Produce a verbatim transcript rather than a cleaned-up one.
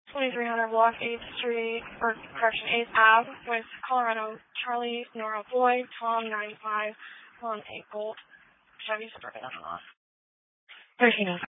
twenty-three hundred Block eighth Street, or correction, eighth Ave, with Colorado Charlie, Nora Boyd, Tom ninety-five, on a Gold Chevy Suburban. thirteen oh